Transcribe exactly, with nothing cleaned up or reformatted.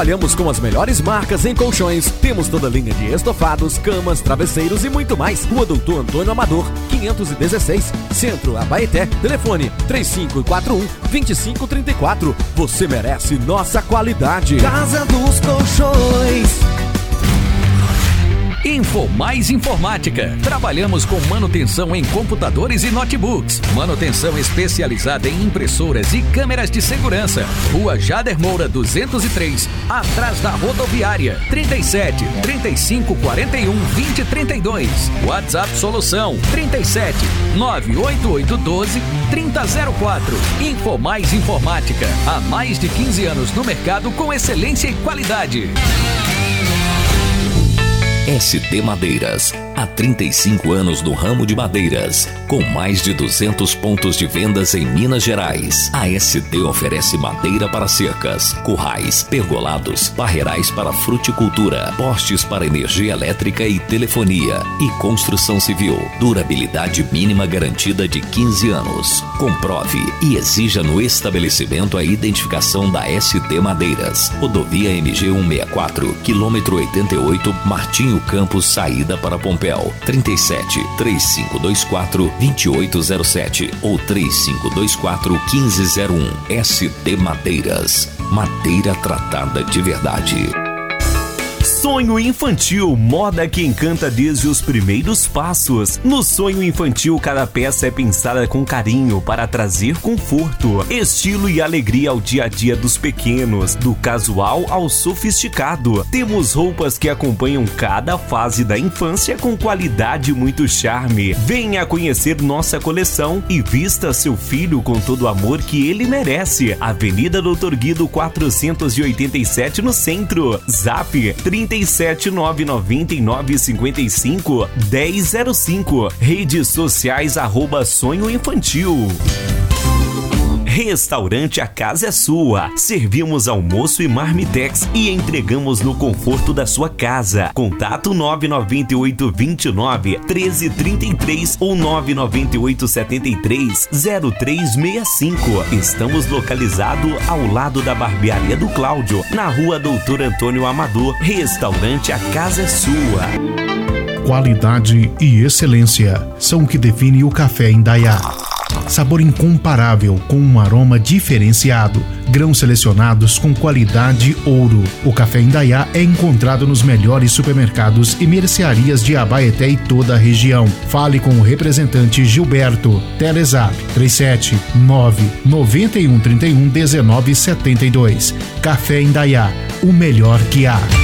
Trabalhamos com as melhores marcas em colchões. Temos toda a linha de estofados, camas, travesseiros e muito mais. Rua Doutor Antônio Amador, quinhentos e dezesseis, Centro, Abaeté. Telefone três cinco quatro um, dois cinco três quatro. Você merece nossa qualidade. Casa dos Colchões. Infomais Informática. Trabalhamos com manutenção em computadores e notebooks. Manutenção especializada em impressoras e câmeras de segurança. Rua Jader Moura duzentos e três, atrás da rodoviária. trinta e sete, trinta e cinco, quarenta e um, vinte, trinta e dois. WhatsApp Solução trinta e sete, nove oito oito, doze, trinta zero quatro. Infomais Informática. Há mais de quinze anos no mercado com excelência e qualidade. S D Madeiras, há trinta e cinco anos no ramo de madeiras, com mais de duzentos pontos de vendas em Minas Gerais. A S D oferece madeira para cercas, currais, pergolados, barreirais para fruticultura, postes para energia elétrica e telefonia e construção civil. Durabilidade mínima garantida de quinze anos. Comprove e exija no estabelecimento a identificação da S D Madeiras. Rodovia M G cento e sessenta e quatro, quilômetro oitenta e oito, Martinho Campos, saída para Pompéu. trinta e sete, três cinco dois quatro, dois oito zero sete ou três cinco dois quatro, um cinco zero um. S D Madeiras. Madeira tratada de verdade. Sonho Infantil, moda que encanta desde os primeiros passos. No Sonho Infantil, cada peça é pensada com carinho para trazer conforto, estilo e alegria ao dia a dia dos pequenos, do casual ao sofisticado. Temos roupas que acompanham cada fase da infância com qualidade e muito charme. Venha conhecer nossa coleção e vista seu filho com todo o amor que ele merece. Avenida Doutor Guido quatrocentos e oitenta e sete no centro. Zap trinta e sete, nove nove nove, cinco cinco, um zero zero cinco. Redes sociais arroba Sonho Infantil. Restaurante A Casa é Sua. Servimos almoço e marmitex e entregamos no conforto da sua casa. Contato nove nove oito, dois nove, um três três três ou nove nove oito, sete três, zero três seis cinco. Estamos localizados ao lado da Barbearia do Cláudio, na Rua Doutor Antônio Amador. Restaurante A Casa é Sua. Qualidade e excelência são o que define o café Indaiá. Sabor incomparável com um aroma diferenciado. Grãos selecionados com qualidade ouro. O café Indaiá é encontrado nos melhores supermercados e mercearias de Abaeté e toda a região. Fale com o representante Gilberto. Telezap três sete nove, nove um três um, um nove sete dois. Café Indaiá, o melhor que há.